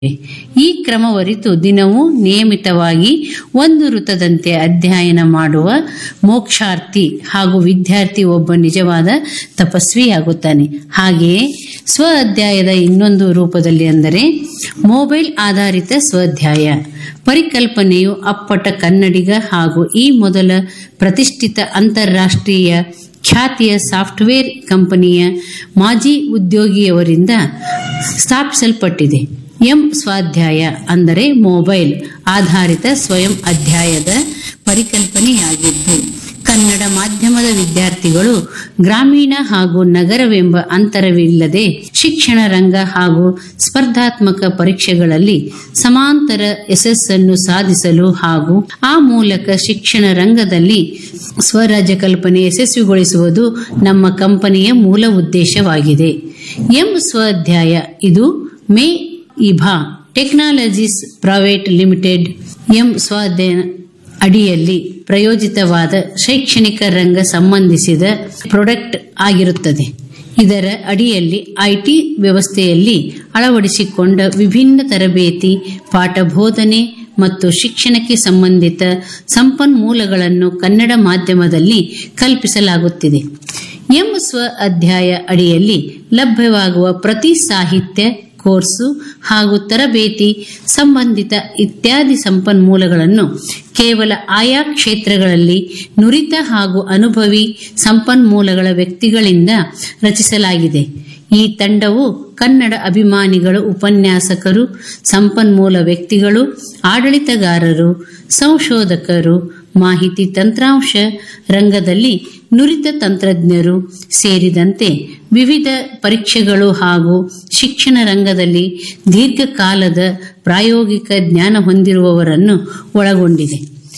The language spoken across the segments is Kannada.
ಈ ಕ್ರಮವರಿತು ದಿನವೂ ನಿಯಮಿತವಾಗಿ ಒಂದು ವೃತ್ತದಂತೆ ಅಧ್ಯಯನ ಮಾಡುವ ಮೋಕ್ಷಾರ್ಥಿ ಹಾಗೂ ವಿದ್ಯಾರ್ಥಿ ಒಬ್ಬ ನಿಜವಾದ ತಪಸ್ವಿಯಾಗುತ್ತಾನೆ. ಹಾಗೆಯೇ ಸ್ವ ಅಧ್ಯಾಯದ ಇನ್ನೊಂದು ರೂಪದಲ್ಲಿ ಅಂದರೆ ಮೊಬೈಲ್ ಆಧಾರಿತ ಸ್ವಾಧ್ಯಾಯ ಪರಿಕಲ್ಪನೆಯು ಅಪ್ಪಟ ಕನ್ನಡಿಗ ಹಾಗೂ ಈ ಮೊದಲ ಪ್ರತಿಷ್ಠಿತ ಅಂತಾರಾಷ್ಟ್ರೀಯ ಖ್ಯಾತಿಯ ಸಾಫ್ಟ್ವೇರ್ ಕಂಪನಿಯ ಮಾಜಿ ಉದ್ಯೋಗಿಯವರಿಂದ ಸ್ಥಾಪಿಸಲ್ಪಟ್ಟಿದೆ. ಸ್ವಾಧ್ಯಾಯ ಅಂದರೆ ಮೊಬೈಲ್ ಆಧಾರಿತ ಸ್ವಯಂ ಅಧ್ಯಾಯದ ಪರಿಕಲ್ಪನೆಯಾಗಿದ್ದು, ಕನ್ನಡ ಮಾಧ್ಯಮದ ವಿದ್ಯಾರ್ಥಿಗಳು ಗ್ರಾಮೀಣ ಹಾಗೂ ನಗರವೆಂಬ ಅಂತರವಿಲ್ಲದೆ ಶಿಕ್ಷಣ ರಂಗ ಹಾಗೂ ಸ್ಪರ್ಧಾತ್ಮಕ ಪರೀಕ್ಷೆಗಳಲ್ಲಿ ಸಮಾಂತರ ಯಶಸ್ಸನ್ನು ಸಾಧಿಸಲು ಹಾಗೂ ಆ ಮೂಲಕ ಶಿಕ್ಷಣ ರಂಗದಲ್ಲಿ ಸ್ವರಾಜ್ಯ ಕಲ್ಪನೆ ಯಶಸ್ವಿಗೊಳಿಸುವುದು ನಮ್ಮ ಕಂಪನಿಯ ಮೂಲ ಉದ್ದೇಶವಾಗಿದೆ. ಸ್ವಾಧ್ಯಾಯ ಇದು ಇಭಾ ಟೆಕ್ನಾಲಜೀಸ್ ಪ್ರೈವೇಟ್ ಲಿಮಿಟೆಡ್ ಸ್ವಾಧ್ಯಾಯ ಅಡಿಯಲ್ಲಿ ಪ್ರಯೋಜಿತವಾದ ಶೈಕ್ಷಣಿಕ ರಂಗ ಸಂಬಂಧಿಸಿದ ಪ್ರಾಡಕ್ಟ್ ಆಗಿರುತ್ತದೆ. ಇದರ ಅಡಿಯಲ್ಲಿ ಐಟಿ ವ್ಯವಸ್ಥೆಯಲ್ಲಿ ಅಳವಡಿಸಿಕೊಂಡ ವಿಭಿನ್ನ ತರಬೇತಿ, ಪಾಠ ಬೋಧನೆ ಮತ್ತು ಶಿಕ್ಷಣಕ್ಕೆ ಸಂಬಂಧಿತ ಸಂಪನ್ಮೂಲಗಳನ್ನು ಕನ್ನಡ ಮಾಧ್ಯಮದಲ್ಲಿ ಕಲ್ಪಿಸಲಾಗುತ್ತಿದೆ. ಸ್ವ ಅಧ್ಯಾಯ ಅಡಿಯಲ್ಲಿ ಲಭ್ಯವಾಗುವ ಪ್ರತಿ ಸಾಹಿತ್ಯ ಕೋರ್ಸು ಹಾಗೂ ತರಬೇತಿ ಸಂಬಂಧಿತ ಇತ್ಯಾದಿ ಸಂಪನ್ಮೂಲಗಳನ್ನು ಕೇವಲ ಆಯಾ ಕ್ಷೇತ್ರಗಳಲ್ಲಿ ನುರಿತ ಹಾಗೂ ಅನುಭವಿ ಸಂಪನ್ಮೂಲಗಳ ವ್ಯಕ್ತಿಗಳಿಂದ ರಚಿಸಲಾಗಿದೆ. ಈ ತಂಡವು ಕನ್ನಡ ಅಭಿಮಾನಿಗಳು, ಉಪನ್ಯಾಸಕರು, ಸಂಪನ್ಮೂಲ ವ್ಯಕ್ತಿಗಳು, ಆಡಳಿತಗಾರರು, ಸಂಶೋಧಕರು, ಮಾಹಿತಿ ತಂತ್ರಾಂಶ ರಂಗದಲ್ಲಿ ನುರಿತ ತಂತ್ರಜ್ಞರು ಸೇರಿದಂತೆ ವಿವಿಧ ಪರೀಕ್ಷೆಗಳು ಹಾಗೂ ಶಿಕ್ಷಣ ರಂಗದಲ್ಲಿ ದೀರ್ಘಕಾಲದ ಪ್ರಾಯೋಗಿಕ ಜ್ಞಾನ ಹೊಂದಿರುವವರನ್ನು ಒಳಗೊಂಡಿದೆ.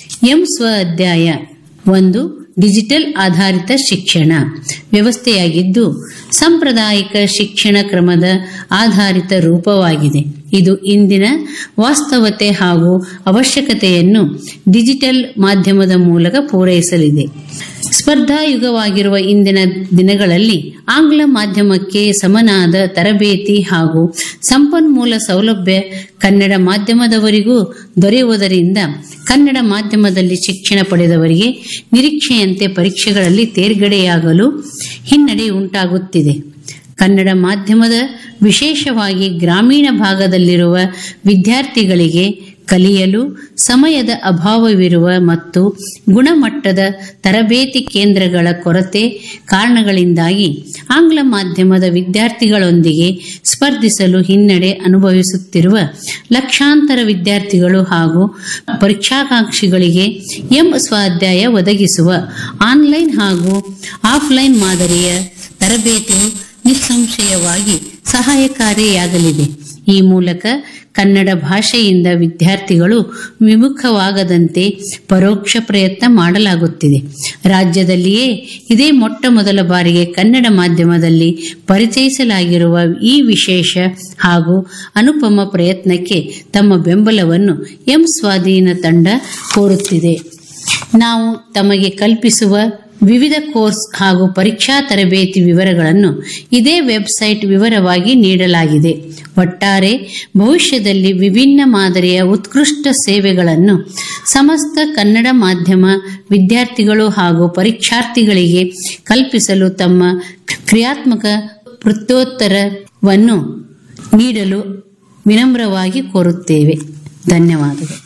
ಸ್ವ ಅಧ್ಯಾಯ ಒಂದು ಡಿಜಿಟಲ್ ಆಧಾರಿತ ಶಿಕ್ಷಣ ವ್ಯವಸ್ಥೆಯಾಗಿದ್ದು, ಸಾಂಪ್ರದಾಯಿಕ ಶಿಕ್ಷಣ ಕ್ರಮದ ಆಧಾರಿತ ರೂಪವಾಗಿದೆ. ಇದು ಇಂದಿನ ವಾಸ್ತವತೆ ಹಾಗೂ ಅವಶ್ಯಕತೆಯನ್ನು ಡಿಜಿಟಲ್ ಮಾಧ್ಯಮದ ಮೂಲಕ ಪೂರೈಸಲಿದೆ. ಸ್ಪರ್ಧಾಯುಗವಾಗಿರುವ ಇಂದಿನ ದಿನಗಳಲ್ಲಿ ಆಂಗ್ಲ ಮಾಧ್ಯಮಕ್ಕೆ ಸಮನಾದ ತರಬೇತಿ ಹಾಗೂ ಸಂಪನ್ಮೂಲ ಸೌಲಭ್ಯ ಕನ್ನಡ ಮಾಧ್ಯಮದವರಿಗೂ ದೊರೆಯುವುದರಿಂದ ಕನ್ನಡ ಮಾಧ್ಯಮದಲ್ಲಿ ಶಿಕ್ಷಣ ಪಡೆದವರಿಗೆ ನಿರೀಕ್ಷೆಯಂತೆ ಪರೀಕ್ಷೆಗಳಲ್ಲಿ ತೇರ್ಗಡೆಯಾಗಲು ಹಿನ್ನಡೆ ಉಂಟಾಗುತ್ತಿದೆ. ಕನ್ನಡ ಮಾಧ್ಯಮದ ವಿಶೇಷವಾಗಿ ಗ್ರಾಮೀಣ ಭಾಗದಲ್ಲಿರುವ ವಿದ್ಯಾರ್ಥಿಗಳಿಗೆ ಕಲಿಯಲು ಸಮಯದ ಅಭಾವವಿರುವ ಮತ್ತು ಗುಣಮಟ್ಟದ ತರಬೇತಿ ಕೇಂದ್ರಗಳ ಕೊರತೆ ಕಾರಣಗಳಿಂದಾಗಿ ಆಂಗ್ಲ ಮಾಧ್ಯಮದ ವಿದ್ಯಾರ್ಥಿಗಳೊಂದಿಗೆ ಸ್ಪರ್ಧಿಸಲು ಹಿನ್ನಡೆ ಅನುಭವಿಸುತ್ತಿರುವ ಲಕ್ಷಾಂತರ ವಿದ್ಯಾರ್ಥಿಗಳು ಹಾಗೂ ಪರೀಕ್ಷಾಕಾಂಕ್ಷಿಗಳಿಗೆ ಸ್ವಾಧ್ಯಾಯ ಒದಗಿಸುವ ಆನ್ಲೈನ್ ಹಾಗೂ ಆಫ್ಲೈನ್ ಮಾದರಿಯ ತರಬೇತಿಯು ನಿಸ್ಸಂಶಯವಾಗಿ ಸಹಾಯಕಾರಿಯಾಗಲಿದೆ. ಈ ಮೂಲಕ ಕನ್ನಡ ಭಾಷೆಯಿಂದ ವಿದ್ಯಾರ್ಥಿಗಳು ವಿಮುಖವಾಗದಂತೆ ಪರೋಕ್ಷ ಪ್ರಯತ್ನ ಮಾಡಲಾಗುತ್ತಿದೆ. ರಾಜ್ಯದಲ್ಲಿಯೇ ಇದೇ ಮೊಟ್ಟ ಮೊದಲ ಬಾರಿಗೆ ಕನ್ನಡ ಮಾಧ್ಯಮದಲ್ಲಿ ಪರಿಚಯಿಸಲಾಗಿರುವ ಈ ವಿಶೇಷ ಹಾಗೂ ಅನುಪಮ ಪ್ರಯತ್ನಕ್ಕೆ ತಮ್ಮ ಬೆಂಬಲವನ್ನು ಸ್ವಾಧೀನ ತಂಡ ಕೋರುತ್ತಿದೆ. ನಾವು ತಮಗೆ ಕಲ್ಪಿಸುವ ವಿವಿಧ ಕೋರ್ಸ್ ಹಾಗೂ ಪರೀಕ್ಷಾ ತರಬೇತಿ ವಿವರಗಳನ್ನು ಇದೇ ವೆಬ್ಸೈಟ್ ವಿವರವಾಗಿ ನೀಡಲಾಗಿದೆ. ಒಟ್ಟಾರೆ ಭವಿಷ್ಯದಲ್ಲಿ ವಿಭಿನ್ನ ಮಾದರಿಯ ಉತ್ಕೃಷ್ಟ ಸೇವೆಗಳನ್ನು ಸಮಸ್ತ ಕನ್ನಡ ಮಾಧ್ಯಮ ವಿದ್ಯಾರ್ಥಿಗಳು ಹಾಗೂ ಪರೀಕ್ಷಾರ್ಥಿಗಳಿಗೆ ಕಲ್ಪಿಸಲು ತಮ್ಮ ಕ್ರಿಯಾತ್ಮಕ ಪ್ರತ್ಯುತ್ತರವನ್ನು ನೀಡಲು ವಿನಮ್ರವಾಗಿ ಕೋರುತ್ತೇವೆ. ಧನ್ಯವಾದಗಳು.